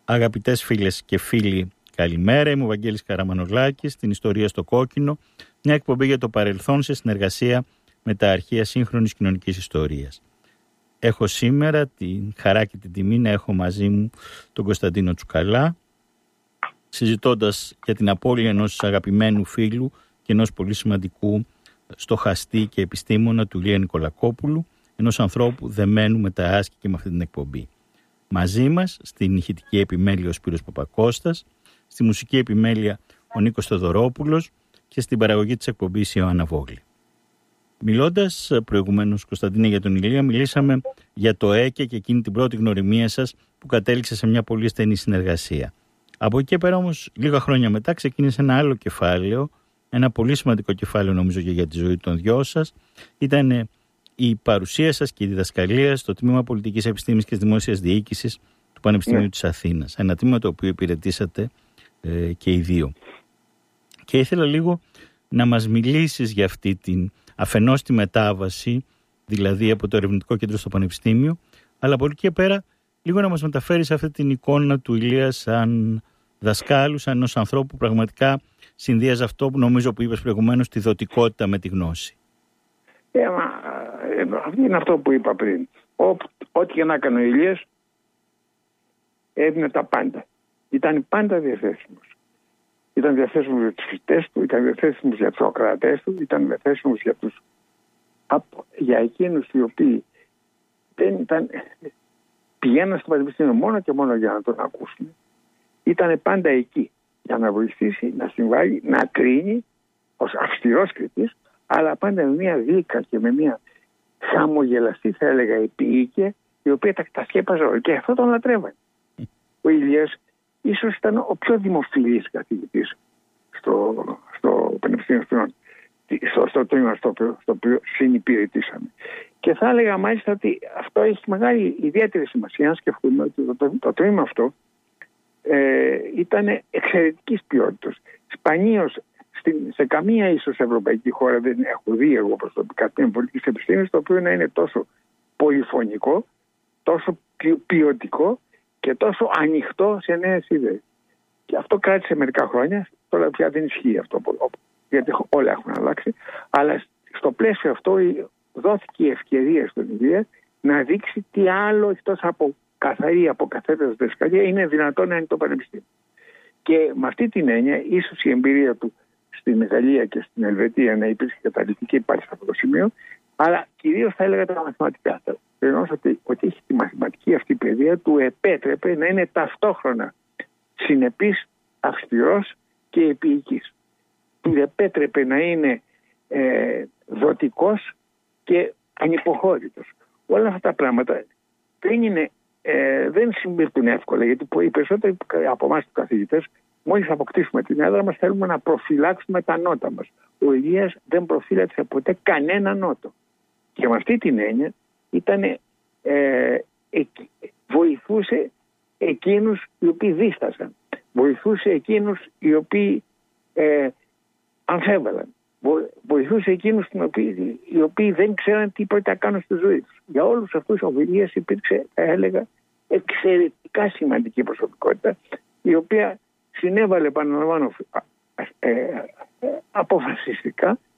Αγαπητές φίλες και φίλοι, καλημέρα. Είμαι ο Βαγγέλης Καραμανολάκης, στην Ιστορία στο Κόκκινο, μια εκπομπή για το παρελθόν σε συνεργασία με τα αρχεία σύγχρονης κοινωνικής ιστορίας. Έχω σήμερα την χαρά και την τιμή να έχω μαζί μου τον Κωνσταντίνο Τσουκαλά, συζητώντας για την απώλεια ενός αγαπημένου φίλου και ενός πολύ σημαντικού στοχαστή και επιστήμονα του Ηλία Νικολακόπουλου, ενός ανθρώπου δεμένου με τα άσκη και με αυτή την εκπομπή. Μαζί μας στην ηχητική επιμέλεια ο Σπύρος Παπακώστας, στη μουσική επιμέλεια ο Νίκος Θοδωρόπουλος και στην παραγωγή της εκπομπής η Ιωάννα Βόγλη. Μιλώντας προηγουμένως, Κωνσταντίνε, για τον Ηλία, μιλήσαμε για το ΕΚΕ και εκείνη την πρώτη γνωριμία σας που κατέληξε σε μια πολύ στενή συνεργασία. Από εκεί και πέρα όμως, λίγα χρόνια μετά, ξεκίνησε ένα άλλο κεφάλαιο, ένα πολύ σημαντικό κεφάλαιο νομίζω και για τη ζωή των δυο σας. Ήταν η παρουσία σας και η διδασκαλία στο τμήμα Πολιτικής Επιστήμης και Δημόσιας Διοίκησης του Πανεπιστημίου της Αθήνας. Ένα τμήμα το οποίο υπηρετήσατε και οι δύο. Και ήθελα λίγο να μας μιλήσεις για αυτή την αφενός τη μετάβαση, δηλαδή από το ερευνητικό κέντρο στο Πανεπιστήμιο, αλλά από εκεί και πέρα λίγο να μας μεταφέρεις αυτή την εικόνα του Ηλία σαν δασκάλου, σαν ενός ανθρώπου που πραγματικά συνδύαζε αυτό που νομίζω που είπες προηγουμένως, τη δοτικότητα με τη γνώση. Αυτό είναι αυτό που είπα πριν. Ό,τι και να έκανε ο Ηλίας έδινε τα πάντα. Ήταν πάντα διαθέσιμος. Ήταν διαθέσιμος για τους φοιτητές του, ήταν διαθέσιμος για τους ακροατές του, ήταν διαθέσιμος για εκείνους οι οποίοι πηγαίναν στο Πανεπιστήμιο μόνο και μόνο για να τον ακούσουν. Ήταν πάντα εκεί για να βοηθήσει, να συμβάλλει, να κρίνει ως αυστηρός κριτής, αλλά πάντα με μια γλύκα και με μια χαμογελαστή, θα έλεγα, επίοικια, η οποία τα σκέπαζε όλα. Και αυτό τον λατρεύανε. Ο Ηλίας ίσως ήταν ο πιο δημοφιλής καθηγητής στο Πανεπιστήμιο στο τμήμα στο οποίο συνυπηρετήσαμε. Και θα έλεγα μάλιστα ότι αυτό έχει μεγάλη ιδιαίτερη σημασία, αν σκεφτούμε ότι το τμήμα αυτό ήταν εξαιρετικής ποιότητας. Σπανίως σε καμία ίσως ευρωπαϊκή χώρα δεν έχω δει εγώ προσωπικά τμήμα πολιτικής επιστήμης το οποίο να είναι τόσο πολυφωνικό, τόσο ποιοτικό και τόσο ανοιχτό σε νέες ιδέες. Και αυτό κράτησε μερικά χρόνια, τώρα πια δεν ισχύει αυτό, γιατί όλα έχουν αλλάξει, αλλά στο πλαίσιο αυτό δόθηκε η ευκαιρία στον Ηλία να δείξει τι άλλο εκτός από καθαρή αποκαθέταση διδασκαλία είναι δυνατόν να είναι το Πανεπιστήμιο. Και με αυτή την έννοια, ίσως η εμπειρία του στην Γαλλία και στην Ελβετία να υπήρξε καταλυτική, υπάρχει σε αυτό το σημείο, αλλά κυρίως θα έλεγα τα μαθηματικά. Εννοώ ότι έχει τη μαθηματική αυτή παιδεία του επέτρεπε να είναι ταυτόχρονα συνεπής, αυστηρός και επίοικης. Του επέτρεπε να είναι δοτικός και ανυποχώρητος. Όλα αυτά τα πράγματα δεν συμπίπτουν εύκολα, γιατί οι περισσότεροι από εμάς τους καθηγητές, μόλις αποκτήσουμε την έδρα μας, θέλουμε να προφυλάξουμε τα νότα μας. Ο Ηλίας δεν προφύλαξε ποτέ κανένα νότο. Και με αυτή την έννοια βοηθούσε εκείνους οι οποίοι δίστασαν. Βοηθούσε εκείνους οι οποίοι αμφέβαλαν. Βοηθούσε εκείνους οι οποίοι δεν ξέραν τι πρέπει να κάνουν στη ζωή τους. Για όλους αυτούς ο Ηλίας υπήρξε, θα έλεγα, εξαιρετικά σημαντική προσωπικότητα, η οποία συνέβαλε, επαναλαμβάνω, αποφασιστικά